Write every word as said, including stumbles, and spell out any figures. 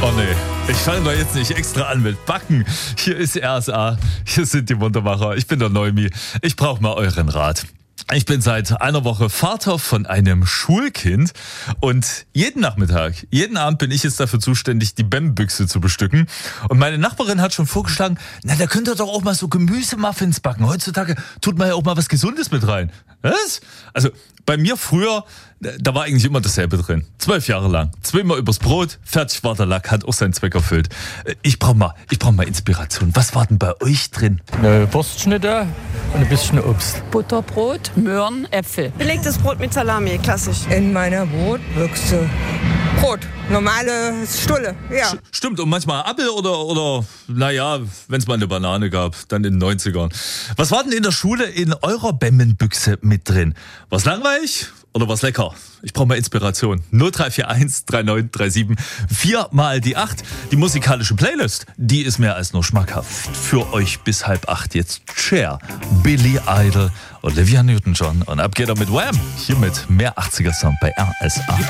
Oh nee, ich fange doch jetzt nicht extra an mit Backen. Hier ist R S A, hier sind die Wundermacher. Ich bin der Neumi. Ich brauche mal euren Rat. Ich bin seit einer Woche Vater von einem Schulkind und jeden Nachmittag, jeden Abend bin ich jetzt dafür zuständig, die Bäm-Büchse zu bestücken. Und meine Nachbarin hat schon vorgeschlagen, na, da könnt ihr doch auch mal so Gemüsemuffins backen. Heutzutage tut man ja auch mal was Gesundes mit rein. Was? Also bei mir früher, da war eigentlich immer dasselbe drin. Zwölf Jahre lang. Zweimal übers Brot, fertig war der Lack, hat auch seinen Zweck erfüllt. Ich brauche mal, ich brauch mal Inspiration. Was war denn bei euch drin? Eine Wurstschnitte und ein bisschen Obst. Butterbrot, Möhren, Äpfel. Belegtes Brot mit Salami, klassisch. In meiner Brotbüchse Brot, normale Stulle, ja. Stimmt, und manchmal Apfel oder, oder naja, wenn es mal eine Banane gab, dann in den neunzigern. Was war denn in der Schule in eurer Bämmenbüchse mit drin? Was langweilig oder was lecker? Ich brauche mal Inspiration. null drei vier eins drei neun drei sieben vier mal die acht. Die musikalische Playlist, die ist mehr als nur schmackhaft. Für euch bis halb acht jetzt Cher, Billy Idol, Olivia Newton-John und ab geht er mit Wham! Hier mit mehr achtziger Sound bei R S A.